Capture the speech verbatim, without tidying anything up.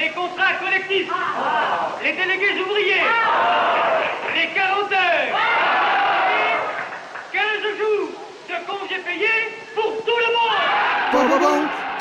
les contrats collectifs, les délégués ouvriers, les quarante heures, quinze jours de congés payés pour tout le monde.